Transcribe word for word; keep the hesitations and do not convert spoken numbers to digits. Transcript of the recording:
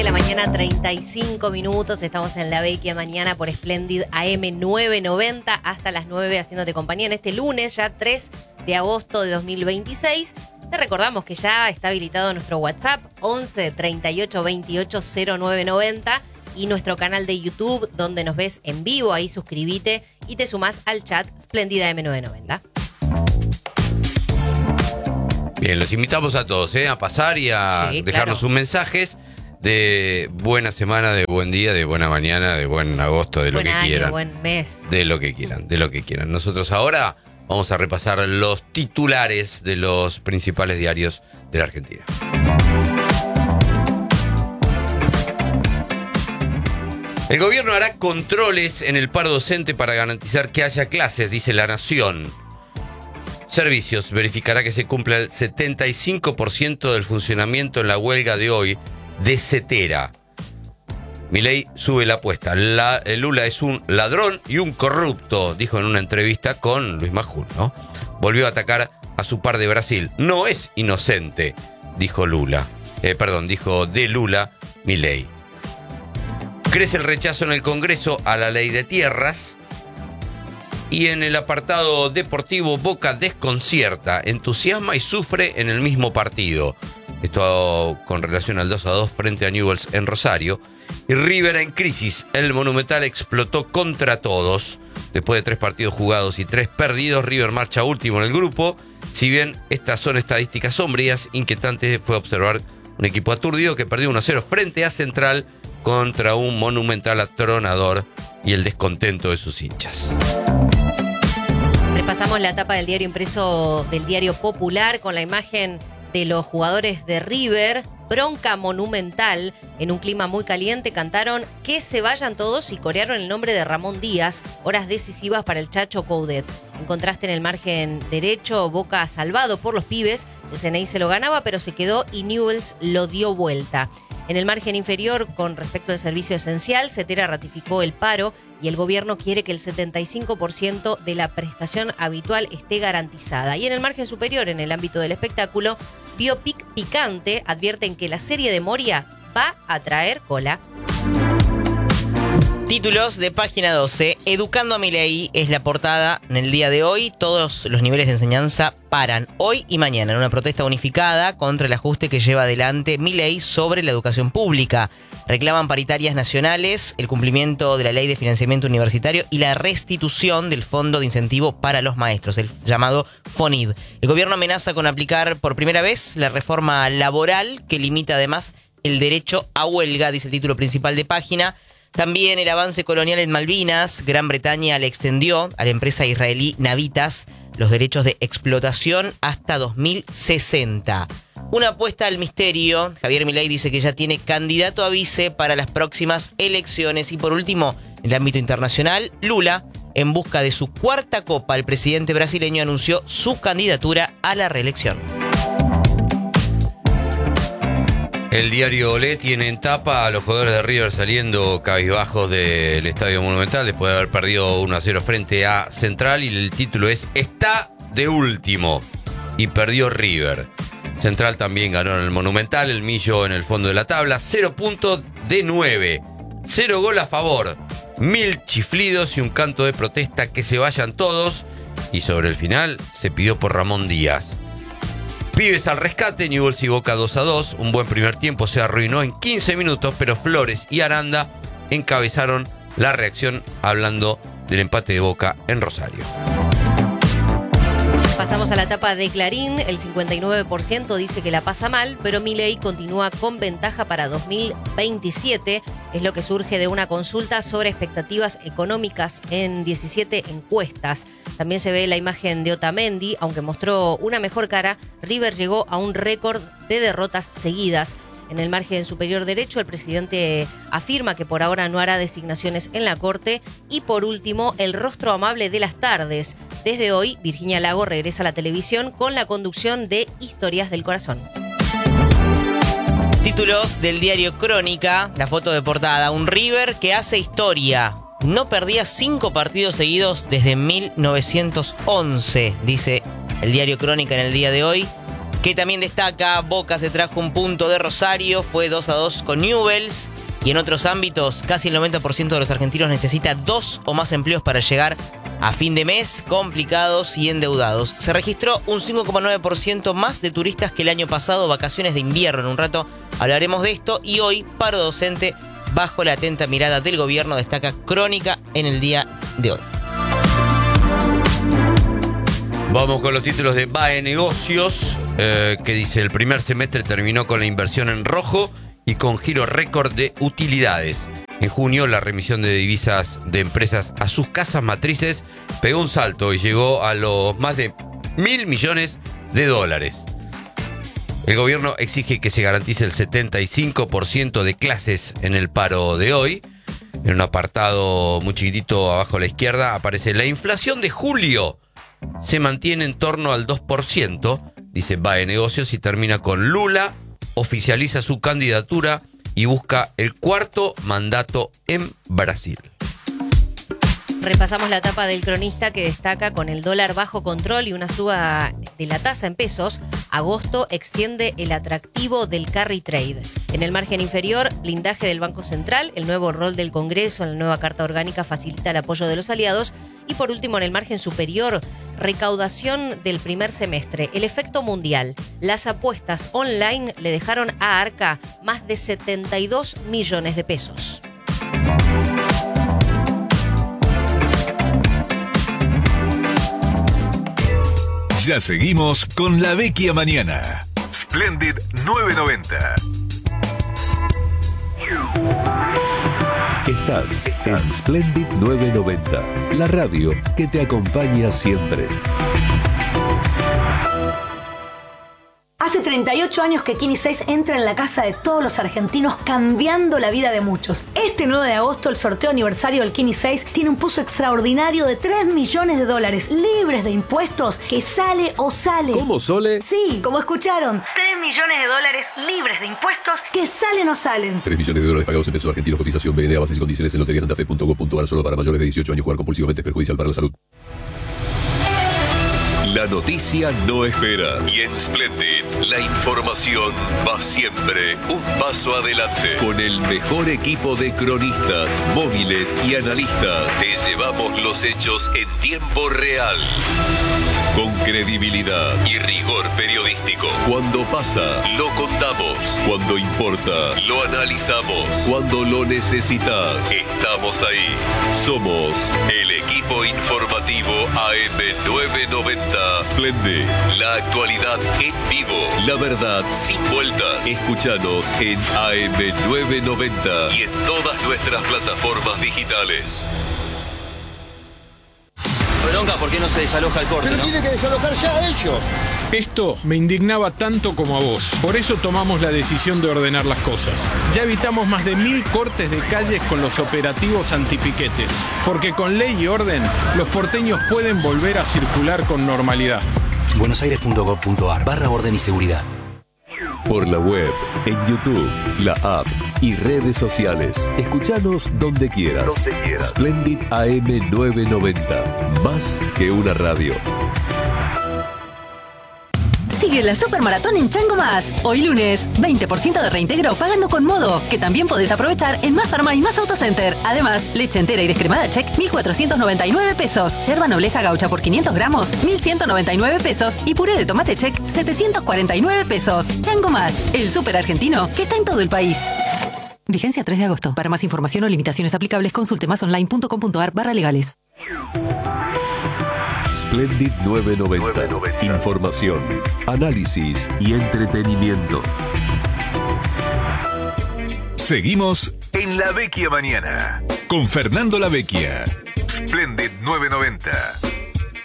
De la mañana, treinta y cinco minutos. Estamos en La Vecchia Mañana por Splendid A M novecientos noventa hasta las nueve, haciéndote compañía en este lunes, ya tres de agosto de dos mil veintiséis. Te recordamos que ya está habilitado nuestro WhatsApp once treinta y ocho veintiocho cero nueve noventa y nuestro canal de YouTube donde nos ves en vivo. Ahí suscríbete y te sumás al chat Splendid A M novecientos noventa. Bien, los invitamos a todos ¿eh? a pasar y a Sí, dejarnos claro. sus mensajes de buena semana, de buen día, de buena mañana, de buen agosto, de Buen lo que año, quieran. buen mes. De lo que quieran, de lo que quieran. Nosotros ahora vamos a repasar los titulares de los principales diarios de la Argentina. El gobierno hará controles en el paro docente para garantizar que haya clases, dice La Nación. Servicios verificará que se cumpla el setenta y cinco por ciento del funcionamiento en la huelga de hoy de Cetera. Milei sube la apuesta. La, Lula es un ladrón y un corrupto, dijo en una entrevista con Luis Majul, ¿no? Volvió a atacar a su par de Brasil. No es inocente, dijo Lula. Eh, perdón, dijo de Lula Milei. Crece el rechazo en el Congreso a la ley de tierras. Y en el apartado deportivo, Boca desconcierta, entusiasma y sufre en el mismo partido. Esto con relación al dos a dos frente a Newell's en Rosario. Y River en crisis. El Monumental explotó contra todos. Después de tres partidos jugados y tres perdidos, River marcha último en el grupo. Si bien estas son estadísticas sombrías, inquietante fue observar un equipo aturdido que perdió uno a cero frente a Central contra un Monumental atronador y el descontento de sus hinchas. Repasamos la tapa del diario impreso del Diario Popular con la imagen de los jugadores de River. Bronca monumental. En un clima muy caliente cantaron "Que se vayan todos" y corearon el nombre de Ramón Díaz. Horas decisivas para el Chacho Coudet. En contraste, en el margen derecho, Boca salvado por los pibes. El C N I se lo ganaba, pero se quedó y Newell's lo dio vuelta. En el margen inferior, con respecto al servicio esencial, Cetera ratificó el paro y el gobierno quiere que el setenta y cinco por ciento de la prestación habitual esté garantizada. Y en el margen superior, en el ámbito del espectáculo, Biopic picante, advierten que la serie de Moria va a traer cola. Títulos de página doce. Educando a Milei es la portada en el día de hoy. Todos los niveles de enseñanza paran hoy y mañana en una protesta unificada contra el ajuste que lleva adelante Milei sobre la educación pública. Reclaman paritarias nacionales, el cumplimiento de la ley de financiamiento universitario y la restitución del fondo de incentivo para los maestros, el llamado FONID. El gobierno amenaza con aplicar por primera vez la reforma laboral que limita además el derecho a huelga, dice el título principal de página. También el avance colonial en Malvinas. Gran Bretaña le extendió a la empresa israelí Navitas los derechos de explotación hasta dos mil sesenta. Una apuesta al misterio. Javier Milei dice que ya tiene candidato a vice para las próximas elecciones. Y por último, en el ámbito internacional, Lula, en busca de su cuarta copa, el presidente brasileño anunció su candidatura a la reelección. El diario Olé tiene en tapa a los jugadores de River saliendo cabizbajos del Estadio Monumental después de haber perdido uno a cero frente a Central, y el título es "Está de último" y perdió River. Central también ganó en el Monumental, el Millo en el fondo de la tabla, cero puntos de nueve, cero gol a favor, mil chiflidos y un canto de protesta "que se vayan todos", y sobre el final se pidió por Ramón Díaz. Pibes al rescate, Newell's y Boca dos a dos. Un buen primer tiempo se arruinó en quince minutos, pero Flores y Aranda encabezaron la reacción hablando del empate de Boca en Rosario. Pasamos a la tapa de Clarín. El cincuenta y nueve por ciento dice que la pasa mal, pero Milei continúa con ventaja para dos mil veintisiete. Es lo que surge de una consulta sobre expectativas económicas en diecisiete encuestas. También se ve la imagen de Otamendi. Aunque mostró una mejor cara, River llegó a un récord de derrotas seguidas. En el margen superior derecho, el presidente afirma que por ahora no hará designaciones en la Corte. Y por último, el rostro amable de las tardes. Desde hoy, Virginia Lago regresa a la televisión con la conducción de Historias del Corazón. Títulos del diario Crónica, la foto de portada. Un River que hace historia. No perdía cinco partidos seguidos desde mil novecientos once, dice el diario Crónica en el día de hoy. que también destaca. Boca se trajo un punto de Rosario, fue dos a dos con Newell's. Y en otros ámbitos, casi el noventa por ciento de los argentinos necesita dos o más empleos para llegar a fin de mes, complicados y endeudados. Se registró un cinco coma nueve por ciento más de turistas que el año pasado, vacaciones de invierno. En un rato hablaremos de esto. Y hoy, paro docente bajo la atenta mirada del gobierno, destaca Crónica en el día de hoy. Vamos con los títulos de B A E Negocios, eh, que dice: el primer semestre terminó con la inversión en rojo y con giro récord de utilidades. En junio, la remisión de divisas de empresas a sus casas matrices pegó un salto y llegó a los más de mil millones de dólares. El gobierno exige que se garantice el setenta y cinco por ciento de clases en el paro de hoy. En un apartado muy chiquitito abajo a la izquierda aparece: la inflación de julio se mantiene en torno al dos por ciento, dice B A E Negocios, y termina con: Lula oficializa su candidatura y busca el cuarto mandato en Brasil. Repasamos la tapa del Cronista, que destaca: con el dólar bajo control y una suba de la tasa en pesos, agosto extiende el atractivo del carry trade. En el margen inferior, blindaje del Banco Central, el nuevo rol del Congreso en la nueva Carta Orgánica facilita el apoyo de los aliados. Y por último, en el margen superior, recaudación del primer semestre, el efecto mundial. Las apuestas online le dejaron a Arca más de setenta y dos millones de pesos. Ya seguimos con La Vecchia Mañana. Splendid nueve noventa. Estás en Splendid nueve noventa, la radio que te acompaña siempre. Hace treinta y ocho años que Kini seis entra en la casa de todos los argentinos, cambiando la vida de muchos. Este nueve de agosto, el sorteo aniversario del Kini seis tiene un pozo extraordinario de tres millones de dólares, libres de impuestos, que sale o sale. ¿Cómo, Sole? Sí, como escucharon. tres millones de dólares libres de impuestos, que salen o salen. tres millones de dólares pagados en pesos argentinos. Cotización B N A, bases y condiciones en lotería santa fe punto com punto a r. Solo para mayores de dieciocho años. Jugar compulsivamente es perjudicial para la salud. La noticia no espera. Y en Splendid, la información va siempre un paso adelante. Con el mejor equipo de cronistas, móviles y analistas, te llevamos los hechos en tiempo real. Con credibilidad y rigor periodístico. Cuando pasa, lo contamos. Cuando importa, lo analizamos. Cuando lo necesitas, estamos ahí. Somos el equipo informativo A M nueve noventa. Splendid, la actualidad en vivo. La verdad sin vueltas. Escúchanos en A M nueve noventa y en todas nuestras plataformas digitales. Bronca, ¿por qué no se desaloja el corte? Pero ¿no? tienen que desalojar ya ellos. Esto me indignaba tanto como a vos. Por eso tomamos la decisión de ordenar las cosas. Ya evitamos más de mil cortes de calles con los operativos antipiquetes. Porque con ley y orden, los porteños pueden volver a circular con normalidad. buenosaires.gov.ar barra orden y seguridad. Por la web, en YouTube, la app y redes sociales. Escuchanos donde quieras. Donde quieras. Splendid A M nueve noventa. Más que una radio. Sigue la Supermaratón en Chango Más. Hoy lunes, veinte por ciento de reintegro pagando con Modo, que también podés aprovechar en Más Farma y Más Autocenter. Además, leche entera y descremada Check, mil cuatrocientos noventa y nueve pesos. Yerba Nobleza Gaucha por quinientos gramos, mil ciento noventa y nueve pesos. Y puré de tomate Check, setecientos cuarenta y nueve pesos. Chango Más, el súper argentino que está en todo el país. Vigencia tres de agosto. Para más información o limitaciones aplicables, consulte másonline.com.ar barra legales. Splendid nueve noventa. Información, análisis y entretenimiento. Seguimos en La Vecchia Mañana con Fernando La Vecchia. Splendid nueve noventa.